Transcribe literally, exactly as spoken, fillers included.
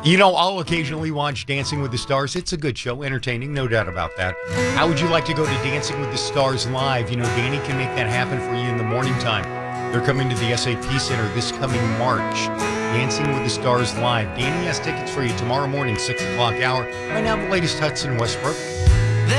You know, I'll occasionally watch Dancing with the Stars. It's a good show, entertaining, no doubt about that. How would you like to go to Dancing with the Stars live? You know, Danny can make that happen for you in the morning time. They're coming to the S A P Center this coming March. Dancing with the Stars live. Danny has tickets for you tomorrow morning, six o'clock hour. Right now, the latest Hudson Westbrook.